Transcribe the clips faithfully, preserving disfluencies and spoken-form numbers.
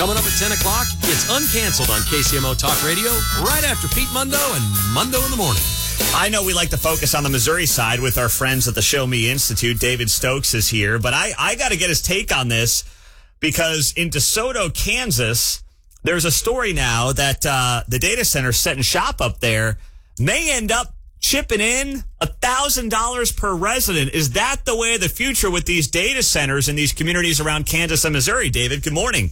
Coming up at ten o'clock, it's Uncanceled on K C M O Talk Radio, right after Pete Mundo and Mundo in the Morning. I know we like to focus on the Missouri side with our friends at the Show Me Institute. David Stokes is here, but I, I got to get his take on this because in DeSoto, Kansas, there's a story now that uh, the data center setting shop up there may end up chipping in one thousand dollars per resident. Is that the way of the future with these data centers in these communities around Kansas and Missouri? David, good morning.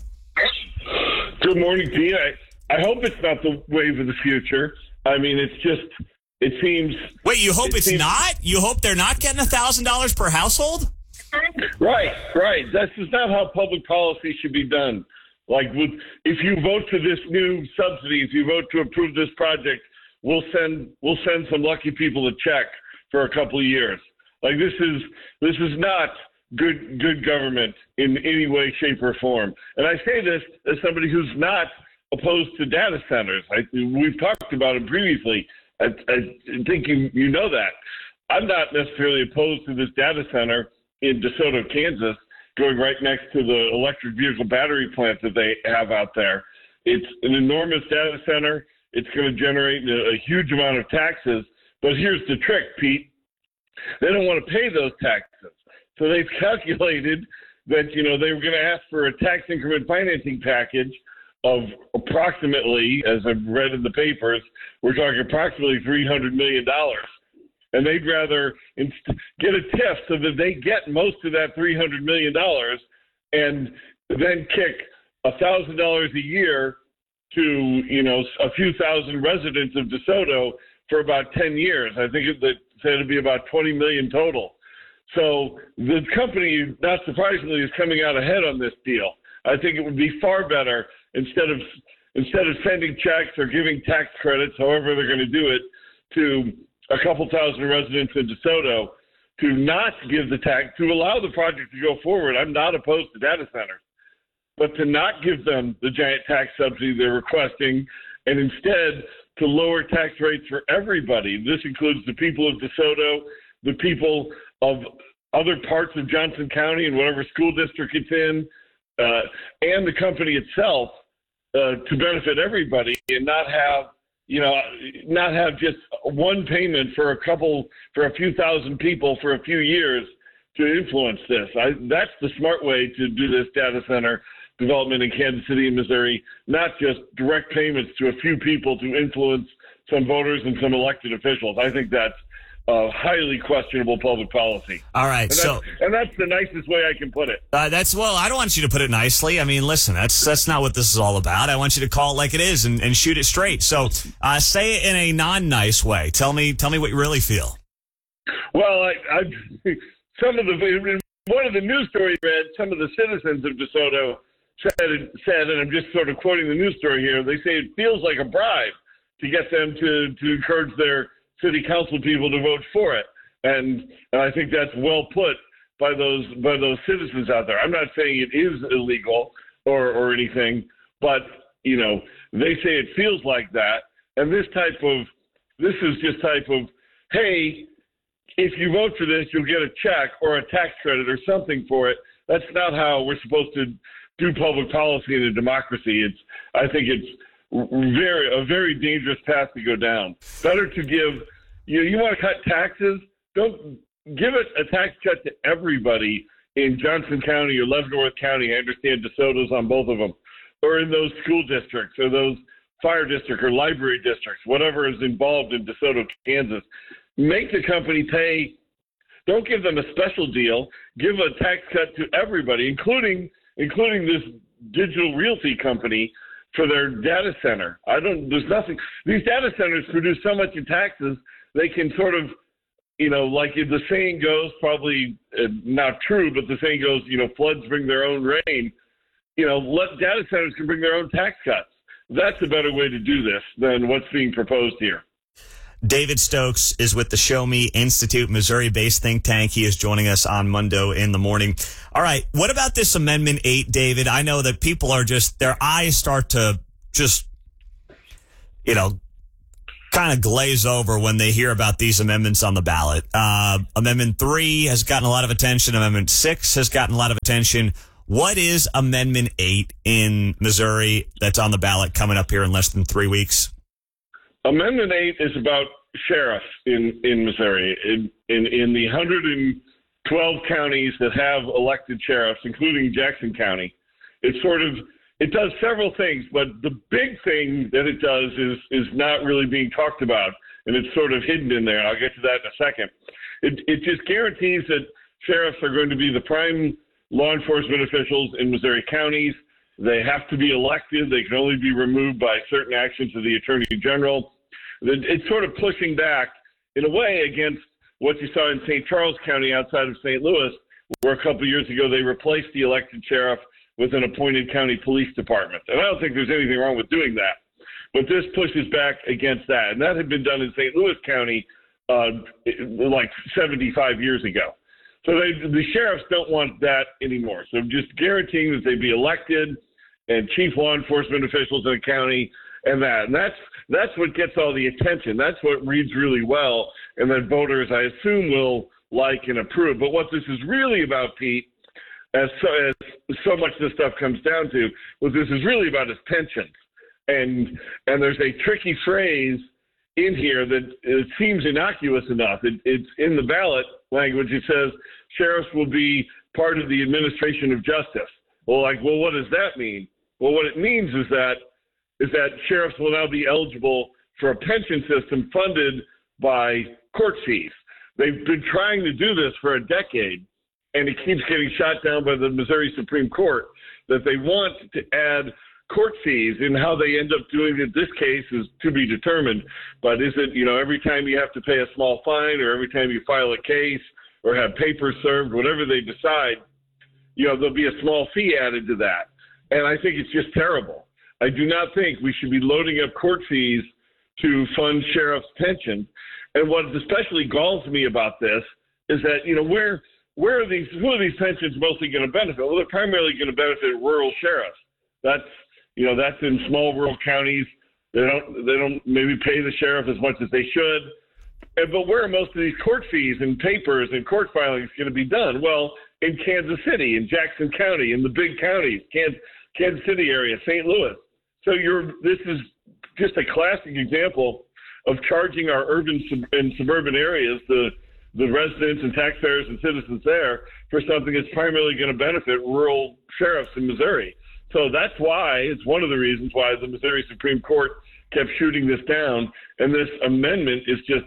Good morning to you. I, I hope it's not the wave of the future. I mean, it's just, it seems... Wait, you hope it it's seems, not? You hope they're not getting one thousand dollars per household? Right, right. This is not how public policy should be done. Like, with, if you vote for this new subsidy, if you vote to approve this project, we'll send we'll send some lucky people a check for a couple of years. Like, this is this is not good good government in any way, shape, or form. And I say this as somebody who's not opposed to data centers. I, we've talked about it previously. I, I think you, you know that. I'm not necessarily opposed to this data center in DeSoto, Kansas, going right next to the electric vehicle battery plant that they have out there. It's an enormous data center. It's going to generate a, a huge amount of taxes. But here's the trick, Pete. They don't want to pay those taxes. So they've calculated that, you know, they were going to ask for a tax increment financing package of approximately, as I've read in the papers, we're talking approximately three hundred million dollars. And they'd rather inst- get a T I F so that they get most of that three hundred million dollars and then kick one thousand dollars a year to, you know, a few thousand residents of DeSoto for about ten years. I think it, that said it'd be about twenty million total. So the company, not surprisingly, is coming out ahead on this deal. I think it would be far better instead of instead of sending checks or giving tax credits, however they're going to do it, to a couple thousand residents in DeSoto, to not give the tax, to allow the project to go forward. I'm not opposed to data centers, but to not give them the giant tax subsidy they're requesting, and instead to lower tax rates for everybody. This includes the people of DeSoto, the people of other parts of Johnson County and whatever school district it's in, uh, and the company itself, uh, to benefit everybody and not have, you know, not have just one payment for a couple, for a few thousand people for a few years to influence this. I, that's the smart way to do this data center development in Kansas City and Missouri, not just direct payments to a few people to influence some voters and some elected officials. I think that's uh, highly questionable public policy. All right, and so that's, and that's the nicest way I can put it. Uh, that's well. I don't want you to put it nicely. I mean, listen, that's that's not what this is all about. I want you to call it like it is and, and shoot it straight. So, uh, say it in a non-nice way. Tell me, tell me what you really feel. Well, I, I some of the one of the news stories I read, some of the citizens of DeSoto said said, and I'm just sort of quoting the news story here. They say it feels like a bribe to get them to to encourage their city council people to vote for it, and, and I think that's well put by those by those citizens out there. I'm not saying it is illegal or or anything, but you know they say it feels like that, and this type of this is just type of hey, if you vote for this, you'll get a check or a tax credit or something for it. That's not how we're supposed to do public policy in a democracy. It's I think it's very a very dangerous path to go down. Better to give you you want to cut taxes, don't give it a tax cut to everybody in Johnson County or Leavenworth County. I understand DeSoto's on both of them, or in those school districts or those fire district or library districts, whatever is involved in DeSoto, Kansas. Make the company pay. Don't give them a special deal. Give a tax cut to everybody, including including this digital realty company, for their data center. I don't, there's nothing, these data centers produce so much in taxes, they can sort of, you know, like the saying goes, probably uh, not true, but the saying goes, you know, floods bring their own rain. You know, let data centers can bring their own tax cuts. That's a better way to do this than what's being proposed here. David Stokes is with the Show Me Institute, Missouri-based think tank. He is joining us on Mundo in the Morning. All right, what about this Amendment eight, David? I know that people are just, their eyes start to just, you know, kind of glaze over when they hear about these amendments on the ballot. Uh, Amendment three has gotten a lot of attention. Amendment six has gotten a lot of attention. What is Amendment eight in Missouri that's on the ballot coming up here in less than three weeks? Amendment eight is about sheriffs in, in Missouri. In, in, in the one hundred twelve counties that have elected sheriffs, including Jackson County, it sort of it does several things, but the big thing that it does is is not really being talked about, and it's sort of hidden in there. I'll get to that in a second. It it just guarantees that sheriffs are going to be the prime law enforcement officials in Missouri counties. They have to be elected. They can only be removed by certain actions of the Attorney General. It's sort of pushing back, in a way, against what you saw in Saint Charles County outside of Saint Louis, where a couple of years ago they replaced the elected sheriff with an appointed county police department. And I don't think there's anything wrong with doing that. But this pushes back against that. And that had been done in Saint Louis County uh, like seventy-five years ago. So they, the sheriffs don't want that anymore. So just guaranteeing that they be elected and chief law enforcement officials in the county and that. And that's that's what gets all the attention. That's what reads really well and that voters, I assume, will like and approve. But what this is really about, Pete, as so, as so much of this stuff comes down to, what this is really about is pensions. And and there's a tricky phrase in here that it seems innocuous enough. It, it's in the ballot language. It says sheriffs will be part of the administration of justice. Well, like, well, what does that mean? Well, what it means is that is that sheriffs will now be eligible for a pension system funded by court fees. They've been trying to do this for a decade, and it keeps getting shot down by the Missouri Supreme Court, that they want to add court fees, and how they end up doing it this case is to be determined. But is it, you know, every time you have to pay a small fine or every time you file a case or have papers served, whatever they decide, you know, there'll be a small fee added to that. And I think it's just terrible. I do not think we should be loading up court fees to fund sheriff's pensions. And what especially galls me about this is that, you know, where where are these who are these pensions mostly going to benefit? Well, they're primarily going to benefit rural sheriffs. That's you know that's in small rural counties. They don't they don't maybe pay the sheriff as much as they should. And, but where are most of these court fees and papers and court filings going to be done? Well, in Kansas City, in Jackson County, in the big counties, Kansas, Kansas City area, Saint Louis. So you're this is just a classic example of charging our urban sub- and suburban areas, the the residents and taxpayers and citizens there, for something that's primarily going to benefit rural sheriffs in Missouri. So that's why, it's one of the reasons why the Missouri Supreme Court kept shooting this down. And this amendment is just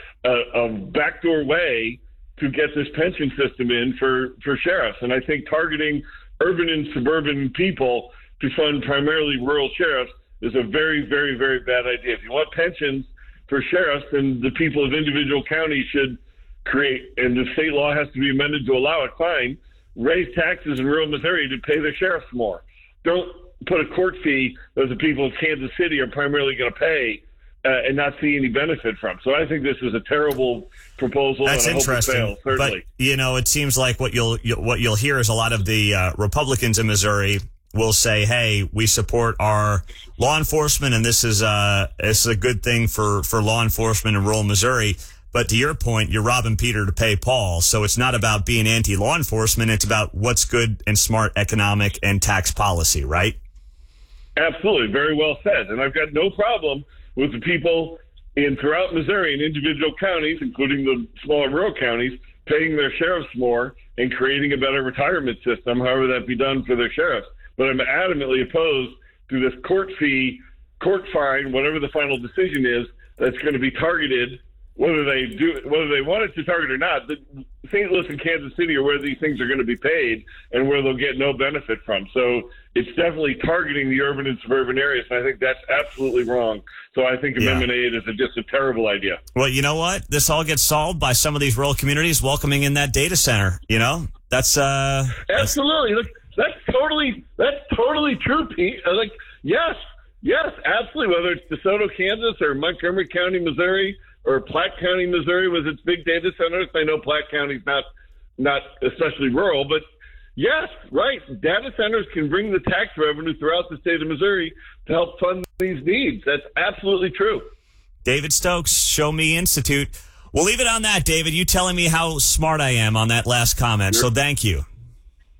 a, a backdoor way to get this pension system in for, for sheriffs. And I think targeting urban and suburban people to fund primarily rural sheriffs is a very, very, very bad idea. If you want pensions for sheriffs, then the people of individual counties should create, and the state law has to be amended to allow it, fine, raise taxes in rural Missouri to pay the sheriffs more. Don't put a court fee that the people of Kansas City are primarily going to pay uh, and not see any benefit from. So I think this is a terrible proposal. That's and I interesting. Hope it fails, certainly. But, you know, it seems like what you'll, you, what you'll hear is a lot of the uh, Republicans in Missouri will say, hey, we support our law enforcement, and this is, uh, this is a good thing for, for law enforcement in rural Missouri. But to your point, you're robbing Peter to pay Paul. So it's not about being anti-law enforcement. It's about what's good and smart economic and tax policy, right? Absolutely. Very well said. And I've got no problem with the people in throughout Missouri in individual counties, including the smaller rural counties, paying their sheriffs more and creating a better retirement system, however that be done for their sheriffs. But I'm adamantly opposed to this court fee, court fine, whatever the final decision is, that's going to be targeted. Whether they do, whether they want it to target or not, Saint Louis and Kansas City are where these things are going to be paid and where they'll get no benefit from. So it's definitely targeting the urban and suburban areas, and I think that's absolutely wrong. So I think Amendment yeah. eight is a, just a terrible idea. Well, you know what? This all gets solved by some of these rural communities welcoming in that data center. You know, that's uh, absolutely. Look, that's totally that's totally true, Pete. Like, yes, yes, absolutely. Whether it's DeSoto, Kansas, or Montgomery County, Missouri, or Platte County, Missouri, with its big data centers. I know Platte County's not not especially rural, but yes, right. Data centers can bring the tax revenue throughout the state of Missouri to help fund these needs. That's absolutely true. David Stokes, Show Me Institute. We'll leave it on that, David. You telling me how smart I am on that last comment. Sure. So thank you.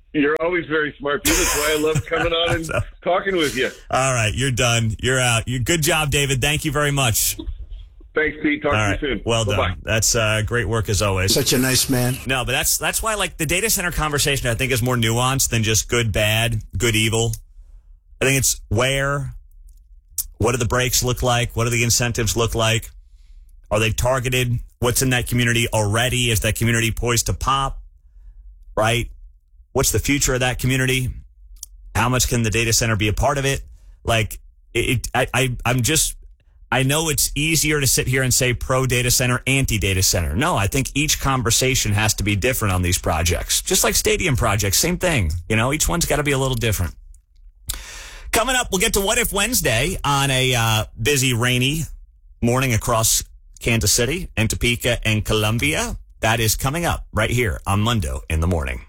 You're always very smart, Pete. That's why I love coming on and so, talking with you. All right, you're done. You're out. You good job, David. Thank you very much. Thanks, Pete. Talk All to right. you soon. Well Bye-bye. done. That's uh, great work as always. Such a nice man. No, but that's that's why like the data center conversation I think is more nuanced than just good, bad, good, evil. I think it's where, what do the breaks look like? What do the incentives look like? Are they targeted? What's in that community already? Is that community poised to pop? Right? What's the future of that community? How much can the data center be a part of it? Like, it, I, I, I'm just, I know it's easier to sit here and say pro data center, anti data center. No, I think each conversation has to be different on these projects. Just like stadium projects, same thing. You know, each one's got to be a little different. Coming up, we'll get to What If Wednesday on a uh, busy, rainy morning across Kansas City and Topeka and Columbia. That is coming up right here on Mundo in the Morning.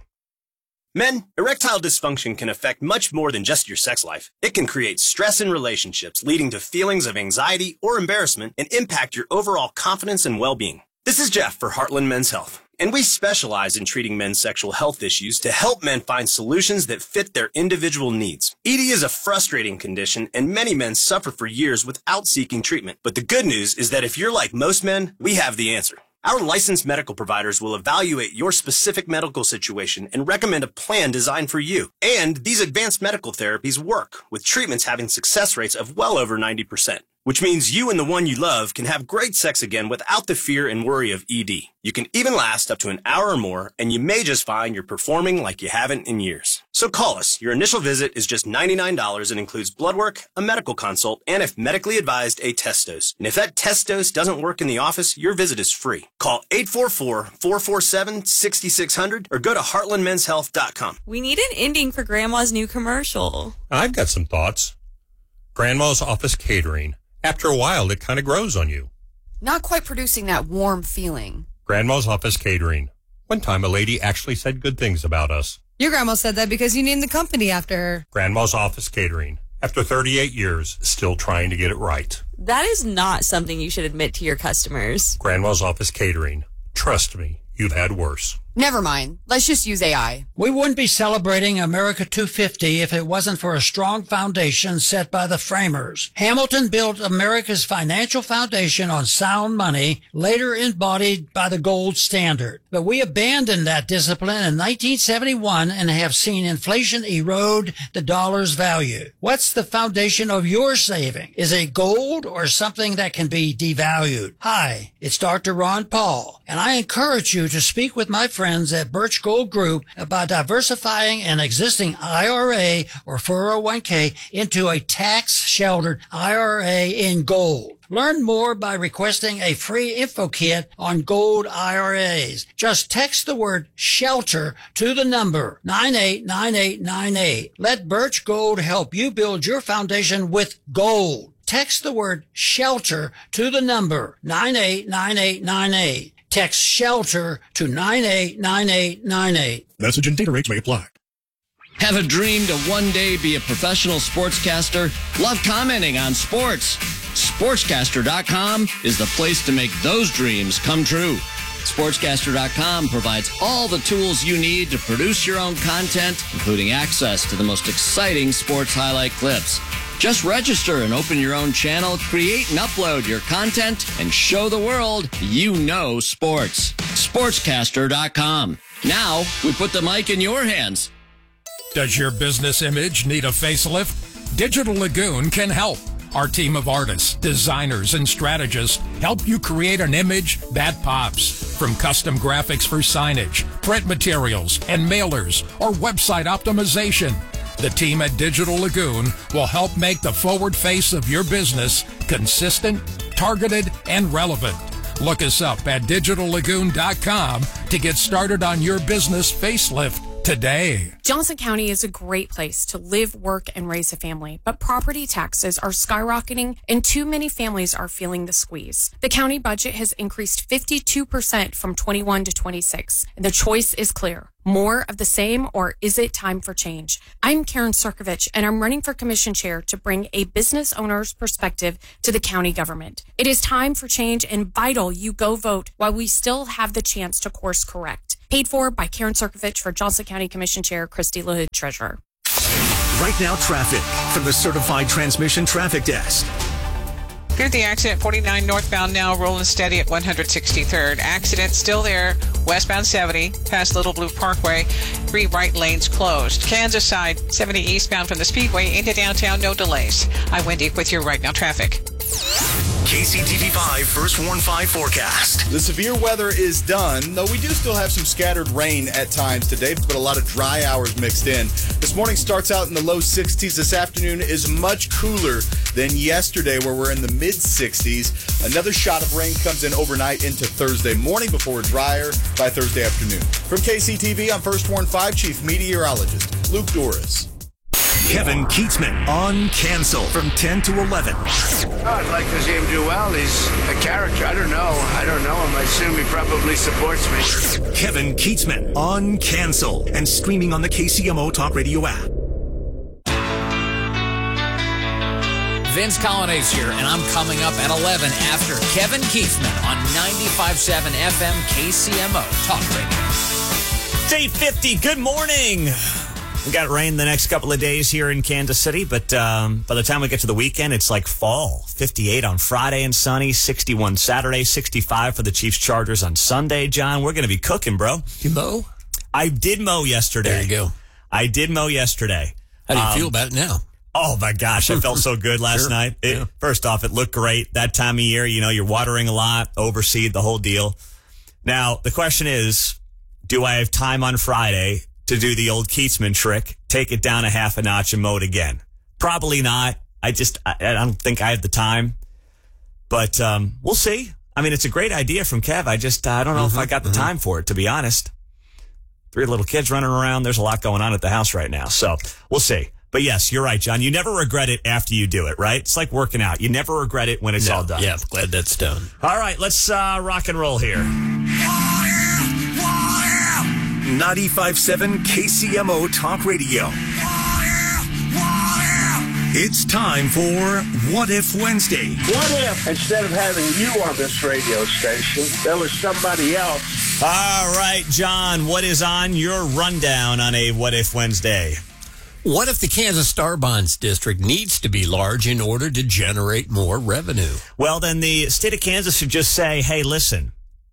Men, erectile dysfunction can affect much more than just your sex life. It can create stress in relationships, leading to feelings of anxiety or embarrassment and impact your overall confidence and well-being. This is Jeff for Heartland Men's Health, and we specialize in treating men's sexual health issues to help men find solutions that fit their individual needs. E D is a frustrating condition, and many men suffer for years without seeking treatment. But the good news is that if you're like most men, we have the answer. Our licensed medical providers will evaluate your specific medical situation and recommend a plan designed for you. And these advanced medical therapies work, with treatments having success rates of well over ninety percent. Which means you and the one you love can have great sex again without the fear and worry of E D. You can even last up to an hour or more, and you may just find you're performing like you haven't in years. So call us. Your initial visit is just ninety-nine dollars and includes blood work, a medical consult, and if medically advised, a test dose. And if that test dose doesn't work in the office, your visit is free. Call eight four four, four four seven, six six zero zero or go to heartland men's health dot com. We need an ending for Grandma's new commercial. I've got some thoughts. Grandma's Office Catering. After a while, it kind of grows on you. Not quite producing that warm feeling. Grandma's Office Catering. One time, a lady actually said good things about us. Your grandma said that because you named the company after her. Grandma's Office Catering. After thirty-eight years, still trying to get it right. That is not something you should admit to your customers. Grandma's Office Catering. Trust me, you've had worse. Never mind. Let's just use A I. We wouldn't be celebrating America two fifty if it wasn't for a strong foundation set by the framers. Hamilton built America's financial foundation on sound money, later embodied by the gold standard. But we abandoned that discipline in nineteen seventy-one and have seen inflation erode the dollar's value. What's the foundation of your saving? Is it gold or something that can be devalued? Hi, it's Doctor Ron Paul, and I encourage you to speak with my friends at Birch Gold Group about diversifying an existing I R A or four oh one k into a tax-sheltered I R A in gold. Learn more by requesting a free info kit on gold I R As. Just text the word SHELTER to the number nine eight nine eight nine eight. Let Birch Gold help you build your foundation with gold. Text the word SHELTER to the number nine eight nine eight nine eight. Text SHELTER to nine eight nine eight nine eight. Message and data rates may apply. Have a dream to one day be a professional sportscaster? Love commenting on sports? Sportscaster dot com is the place to make those dreams come true. Sportscaster dot com provides all the tools you need to produce your own content, including access to the most exciting sports highlight clips. Just register and open your own channel, create and upload your content, and show the world you know sports. Sportscaster dot com. Now, we put the mic in your hands. Does your business image need a facelift? Digital Lagoon can help. Our team of artists, designers, and strategists help you create an image that pops. From custom graphics for signage, print materials, and mailers, or website optimization, the team at Digital Lagoon will help make the forward face of your business consistent, targeted, and relevant. Look us up at digital lagoon dot com to get started on your business facelift today. Johnson County is a great place to live, work, and raise a family, but property taxes are skyrocketing and too many families are feeling the squeeze. The county budget has increased fifty-two percent from twenty-one to twenty-six, and the choice is clear. More of the same, or is it time for change? I'm Karen Cirkovich, and I'm running for commission chair to bring a business owner's perspective to the county government. It is time for change and vital you go vote while we still have the chance to course correct. Paid for by Karen Cirkovich for Johnson County Commission Chair Christy LaHood, Treasurer. Right now, traffic from the Certified Transmission Traffic Desk. Here's the accident, forty-nine northbound now, rolling steady at one hundred sixty-third. Accident still there, westbound seventy, past Little Blue Parkway. Three right lanes closed. Kansas side, seventy eastbound from the Speedway into downtown, no delays. I'm Wendy with your Right Now traffic. K C T V five First Warn five forecast. The severe weather is done, though we do still have some scattered rain at times today, but a lot of dry hours mixed in. This morning starts out in the low sixties. This afternoon is much cooler than yesterday, where we're in the mid sixties. Another shot of rain comes in overnight into Thursday morning before we're drier by Thursday afternoon. From K C T V, I'm First Warn five Chief Meteorologist Luke Doris. Kevin Keatsman on Cancel from ten to eleven. Oh, I'd like to see him do well. He's a character. I don't know. I don't know him. I assume he probably supports me. Kevin Keatsman on Cancel and streaming on the K C M O Talk Radio app. Vince Colonnese here, and I'm coming up at eleven after Kevin Keatsman on ninety-five point seven F M K C M O Talk Radio. It's eight fifty. Good morning. We got rain the next couple of days here in Kansas City, but um, by the time we get to the weekend, it's like fall. fifty-eight on Friday and sunny, sixty-one Saturday, sixty-five for the Chiefs Chargers on Sunday. John, we're going to be cooking, bro. You mow? I did mow yesterday. There you go. I did mow yesterday. How do you um, feel about it now? Oh, my gosh. I felt so good last Sure. night. It, Yeah. First off, it looked great. That time of year, you know, you're watering a lot, overseed, the whole deal. Now, the question is, do I have time on Friday to do the old Keatsman trick, take it down a half a notch and mow it again? Probably not. I just, I, I don't think I have the time. But um, we'll see. I mean, it's a great idea from Kev. I just, uh, I don't know Mm-hmm, if I got the mm-hmm. time for it, to be honest. Three little kids running around. There's a lot going on at the house right now. So we'll see. But yes, you're right, John. You never regret it after you do it, right? It's like working out. You never regret it when it's No, all done. Yeah, I'm glad that's done. All right, let's uh, rock and roll here. ninety-five point seven K C M O Talk Radio. It's time for What If Wednesday. What if, instead of having you on this radio station, there was somebody else? All right, John, what is on your rundown on a What If Wednesday? What if the Kansas Star Bonds District needs to be large in order to generate more revenue? Well, then the state of Kansas should just say, hey, listen,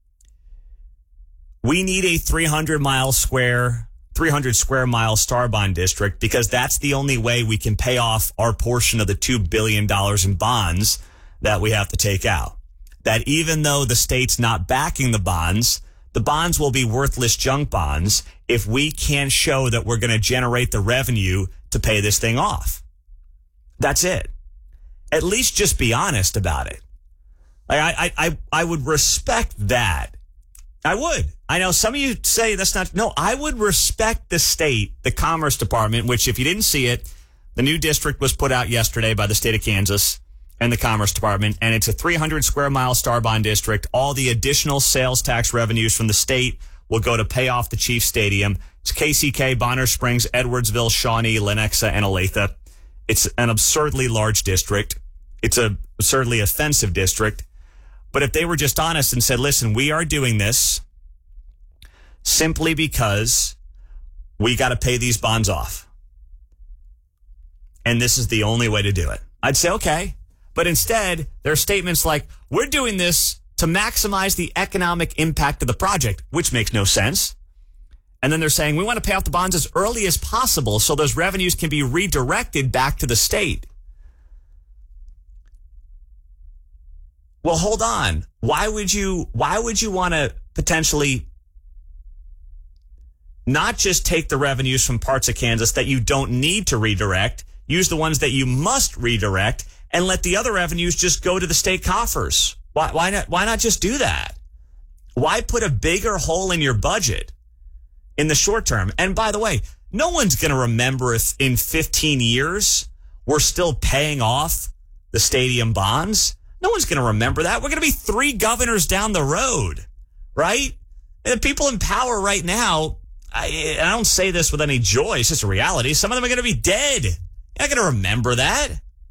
we need a three hundred mile square, three hundred square mile Star Bond District because that's the only way we can pay off our portion of the two billion dollars in bonds that we have to take out. That even though the state's not backing the bonds, the bonds will be worthless junk bonds if we can't show that we're going to generate the revenue to pay this thing off. That's it. At least just be honest about it. Like I, I, I would respect that. I would. I know some of you say that's not. No, I would respect the state, the Commerce Department, which if you didn't see it, the new district was put out yesterday by the state of Kansas and the Commerce Department, and it's a three hundred square mile Star Bond District. All the additional sales tax revenues from the state will go to pay off the Chiefs Stadium. It's K C K, Bonner Springs, Edwardsville, Shawnee, Lenexa, and Olathe. It's an absurdly large district. It's a absurdly offensive district. But if they were just honest and said, listen, we are doing this simply because we got to pay these bonds off. And this is the only way to do it. I'd say, okay. But instead, there are statements like, we're doing this to maximize the economic impact of the project, which makes no sense. And then they're saying, we want to pay off the bonds as early as possible so those revenues can be redirected back to the state. Well, hold on. Why would you, why would you want to potentially not just take the revenues from parts of Kansas that you don't need to redirect, use the ones that you must redirect, and let the other revenues just go to the state coffers? Why, why not, why not just do that? Why put a bigger hole in your budget in the short term? And by the way, no one's going to remember if in fifteen years we're still paying off the stadium bonds. No one's going to remember that. We're going to be three governors down the road, right? And the people in power right now, I, I don't say this with any joy. It's just a reality. Some of them are going to be dead. You're not going to remember that.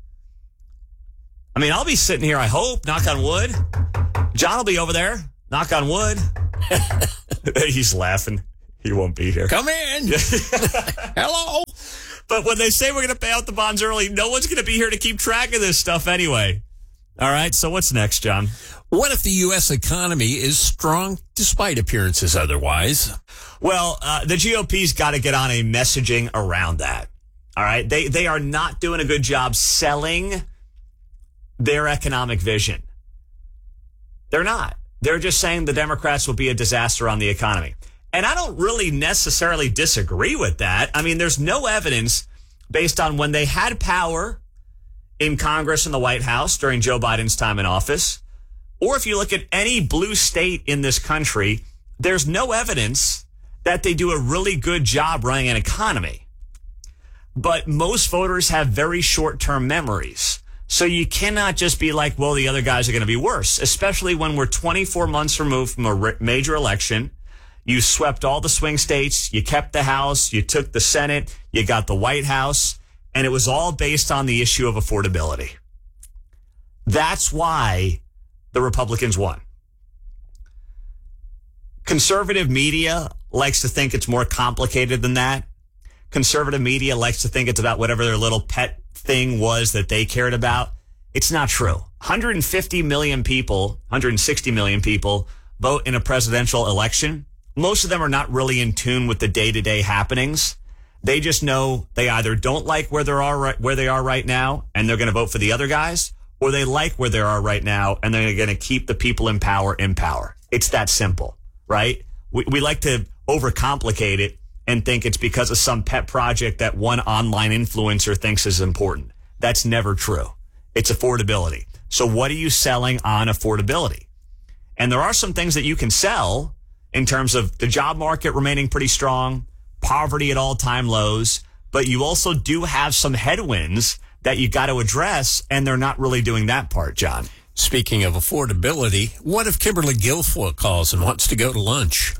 I mean, I'll be sitting here, I hope, knock on wood. John will be over there, knock on wood. He's laughing. He won't be here. Come in. Hello. But when they say we're going to pay out the bonds early, no one's going to be here to keep track of this stuff anyway. All right, so what's next, John? What if the U S economy is strong despite appearances otherwise? Well, uh, the G O P's got to get on a messaging around that. All right, they they are not doing a good job selling their economic vision. They're not. They're just saying the Democrats will be a disaster on the economy. And I don't really necessarily disagree with that. I mean, there's no evidence based on when they had power in Congress and the White House during Joe Biden's time in office, or if you look at any blue state in this country, there's no evidence that they do a really good job running an economy. But most voters have very short-term memories. So you cannot just be like, well, the other guys are going to be worse, especially when we're twenty-four months removed from a re- major election. You swept all the swing states. You kept the House. You took the Senate. You got the White House. And it was all based on the issue of affordability. That's why the Republicans won. Conservative media likes to think it's more complicated than that. Conservative media likes to think it's about whatever their little pet thing was that they cared about. It's not true. one hundred fifty million people, one hundred sixty million people vote in a presidential election. Most of them are not really in tune with the day-to-day happenings. They just know they either don't like where they are right, where they are right now, and they're going to vote for the other guys, or they like where they are right now, and they're going to keep the people in power in power. It's that simple, right? We, we like to overcomplicate it and think it's because of some pet project that one online influencer thinks is important. That's never true. It's affordability. So what are you selling on affordability? And there are some things that you can sell in terms of the job market remaining pretty strong, poverty at all-time lows, but you also do have some headwinds that you got to address, and they're not really doing that part, John. Speaking of affordability, what if Kimberly Guilfoyle calls and wants to go to lunch?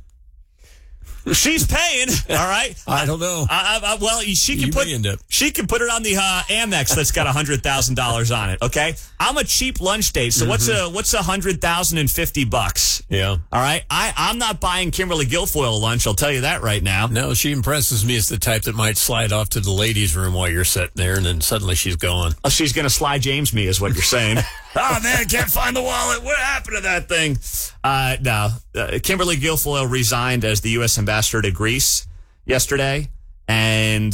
She's paying, all right. I don't know. I, I, well, she can You put may end up. she can put it on the uh, Amex that's got a hundred thousand dollars on it. Okay, I'm a cheap lunch date. So mm-hmm. what's a what's a hundred thousand and fifty bucks? Yeah. All right. I I'm not buying Kimberly Guilfoyle lunch. I'll tell you that right now. No, she impresses me as the type that might slide off to the ladies' room while you're sitting there, and then suddenly she's gone. Oh, she's gonna Sly James me, is what you're saying. Oh man, can't find the wallet. What happened to that thing? Uh, no, uh, Kimberly Guilfoyle resigned as the U S ambassador to Greece yesterday, and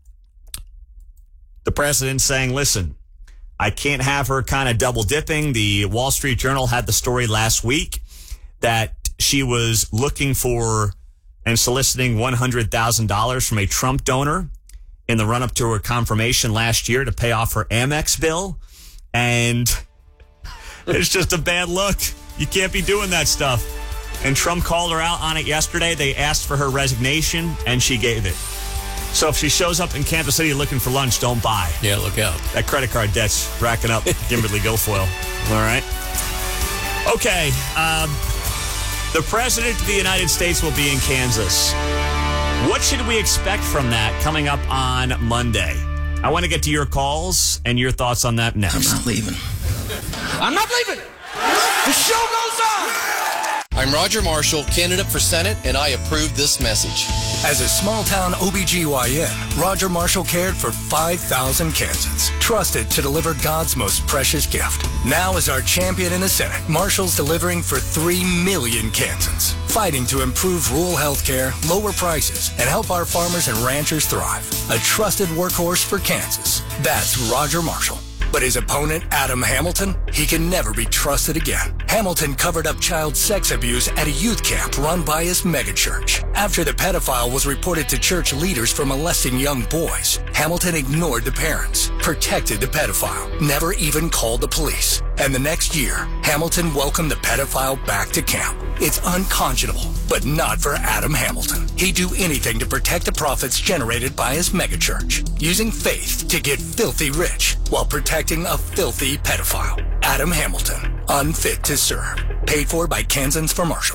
the president's saying, listen, I can't have her kind of double dipping. The Wall Street Journal had the story last week that she was looking for and soliciting one hundred thousand dollars from a Trump donor in the run-up to her confirmation last year to pay off her Amex bill, and it's just a bad look. You can't be doing that stuff. And Trump called her out on it yesterday. They asked for her resignation, and she gave it. So if she shows up in Kansas City looking for lunch, don't buy. Yeah, look out. That credit card debt's racking up. Kimberly Guilfoyle. All right. Okay. Um, the President of the United States will be in Kansas. What should we expect from that coming up on Monday? I want to get to your calls and your thoughts on that next. I'm not leaving. I'm not leaving. The show goes on. I'm Roger Marshall, candidate for Senate, and I approve this message. As a small-town O B G Y N, Roger Marshall cared for five thousand Kansans, trusted to deliver God's most precious gift. Now as our champion in the Senate, Marshall's delivering for three million Kansans, fighting to improve rural health care, lower prices, and help our farmers and ranchers thrive. A trusted workhorse for Kansas. That's Roger Marshall. But his opponent, Adam Hamilton, he can never be trusted again. Hamilton covered up child sex abuse at a youth camp run by his megachurch. After the pedophile was reported to church leaders for molesting young boys, Hamilton ignored the parents, protected the pedophile, never even called the police. And the next year, Hamilton welcomed the pedophile back to camp. It's unconscionable, but not for Adam Hamilton. He'd do anything to protect the profits generated by his megachurch, using faith to get filthy rich while protecting a filthy pedophile. Adam Hamilton, unfit to serve. Paid for by Kansans for Marshall.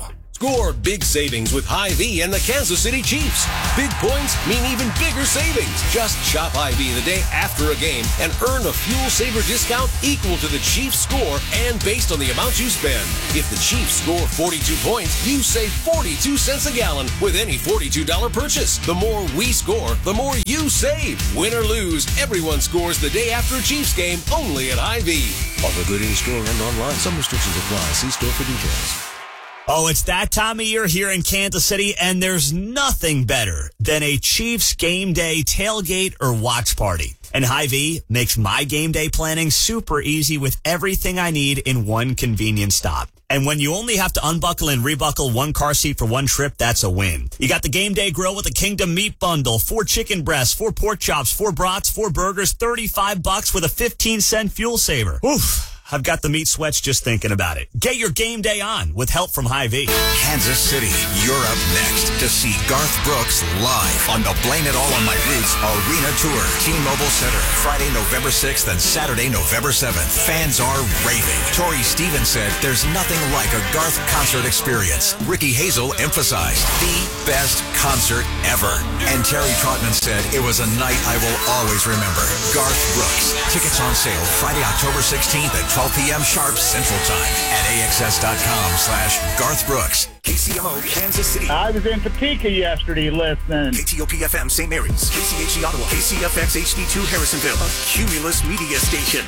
Score big savings with Hy-Vee and the Kansas City Chiefs. Big points mean even bigger savings. Just shop Hy-Vee the day after a game and earn a fuel saver discount equal to the Chiefs score and based on the amount you spend. If the Chiefs score forty-two points, you save forty-two cents a gallon with any forty-two dollars purchase. The more we score, the more you save. Win or lose, everyone scores the day after a Chiefs game only at Hy-Vee. Offer good in store and online. Some restrictions apply. See store for details. Oh, it's that time of year here in Kansas City, and there's nothing better than a Chiefs game day tailgate or watch party. And Hy-Vee makes my game day planning super easy with everything I need in one convenient stop. And when you only have to unbuckle and rebuckle one car seat for one trip, that's a win. You got the game day grill with a Kingdom meat bundle, four chicken breasts, four pork chops, four brats, four burgers, thirty-five bucks with a fifteen cent fuel saver. Oof. I've got the meat sweats just thinking about it. Get your game day on with help from Hy-Vee. Kansas City, you're up next to see Garth Brooks live on the Blame It All on My Roots Arena Tour. T-Mobile Center, Friday, November sixth and Saturday, November seventh. Fans are raving. Tori Stevens said there's nothing like a Garth concert experience. Ricky Hazel emphasized the best concert ever. And Terry Trotman said it was a night I will always remember. Garth Brooks. Tickets on sale Friday, October sixteenth at twelve p.m. sharp Central Time at axs.com slash Garth Brooks. K C M O, Kansas City. I was in Topeka yesterday listening. K T O P F M, Saint Mary's. K C H E Ottawa. K C F X H D two, Harrisonville. A Cumulus media station.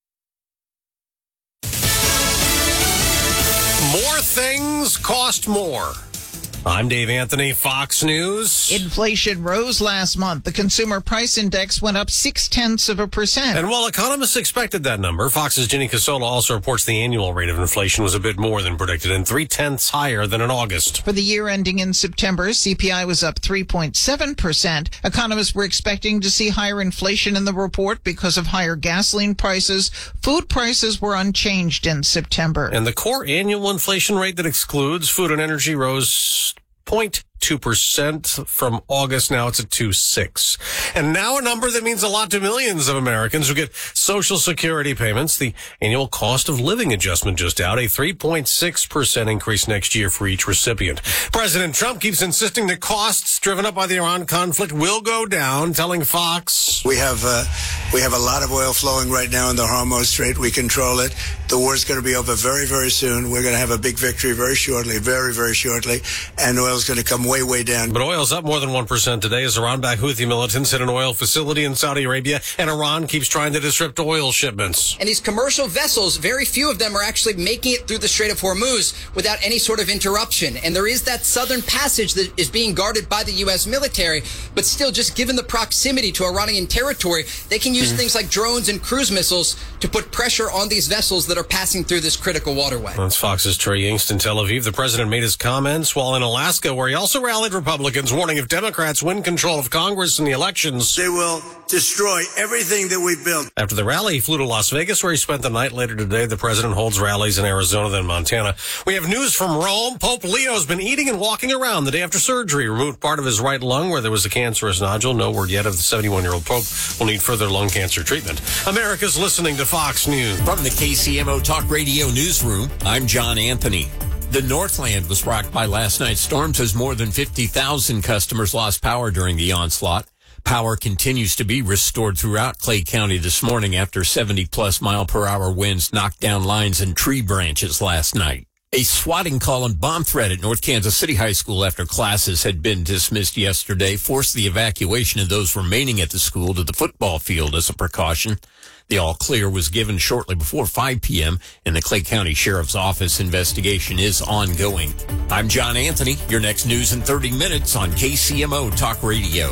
More things cost more. I'm Dave Anthony, Fox News. Inflation rose last month. The consumer price index went up six tenths of a percent. And while economists expected that number, Fox's Ginny Casola also reports the annual rate of inflation was a bit more than predicted and three tenths higher than in August. For the year ending in September, C P I was up three point seven percent. Economists were expecting to see higher inflation in the report because of higher gasoline prices. Food prices were unchanged in September. And the core annual inflation rate that excludes food and energy rose zero point two percent from August. Now it's at two point six. And now a number that means a lot to millions of Americans who get Social Security payments. The annual cost of living adjustment just out, a three point six percent increase next year for each recipient. President Trump keeps insisting that costs driven up by the Iran conflict will go down, telling Fox, We have uh, we have a lot of oil flowing right now in the Hormuz Strait. We control it. The war's going to be over very, very soon. We're going to have a big victory very shortly, very, very shortly. And oil's going to come way, way down. But oil's up more than one percent today as Iran-backed Houthi militants hit an oil facility in Saudi Arabia, and Iran keeps trying to disrupt oil shipments. And these commercial vessels, very few of them are actually making it through the Strait of Hormuz without any sort of interruption. And there is that southern passage that is being guarded by the U S military, but still, just given the proximity to Iranian territory, they can use mm. things like drones and cruise missiles to put pressure on these vessels that are passing through this critical waterway. That's Fox's Trey Yingst in Tel Aviv. The president made his comments while in Alaska, where he also rallied Republicans, warning if Democrats win control of Congress in the elections, they will destroy everything that we've built. After the rally, he flew to Las Vegas, where he spent the night. Later today, the president holds rallies in Arizona, then Montana. We have news from Rome. Pope Leo's been eating and walking around the day after surgery. Removed part of his right lung where there was a cancerous nodule. No word yet if the seventy-one-year-old Pope will need further lung cancer treatment. America's listening to Fox News. From the K C M O Talk Radio Newsroom, I'm John Anthony. The Northland was rocked by last night's storms as more than fifty thousand customers lost power during the onslaught. Power continues to be restored throughout Clay County this morning after seventy-plus mile-per-hour winds knocked down lines and tree branches last night. A swatting call and bomb threat at North Kansas City High School after classes had been dismissed yesterday forced the evacuation of those remaining at the school to the football field as a precaution. The all-clear was given shortly before five p.m., and the Clay County Sheriff's Office investigation is ongoing. I'm John Anthony. Your next news in thirty minutes on K C M O Talk Radio.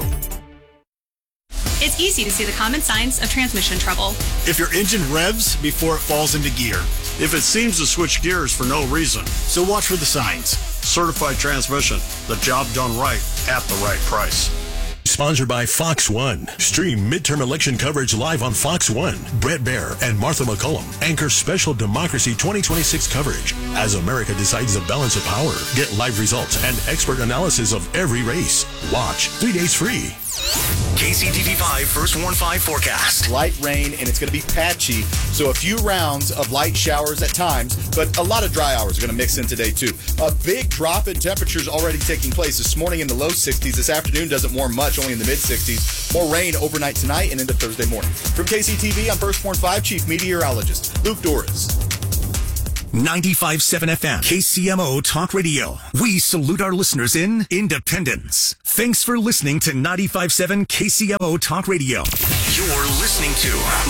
It's easy to see the common signs of transmission trouble. If your engine revs before it falls into gear. If it seems to switch gears for no reason. So watch for the signs. Certified Transmission. The job done right at the right price. Sponsored by Fox One. Stream midterm election coverage live on Fox One. Brett Baer and Martha McCullum anchor special Democracy twenty twenty-six coverage as America decides the balance of power. Get live results and expert analysis of every race. Watch three days free. K C T V five First Warn five forecast. Light rain, and it's going to be patchy. So a few rounds of light showers at times, but a lot of dry hours are going to mix in today, too. A big drop in temperatures already taking place this morning in the low sixties. This afternoon doesn't warm much, only in the mid sixties. More rain overnight tonight and into Thursday morning. From K C T V, I'm First Warn five Chief Meteorologist Luke Doris. ninety-five point seven F M, K C M O Talk Radio. We salute our listeners in Independence. Thanks for listening to ninety-five point seven K C M O Talk Radio. You're listening to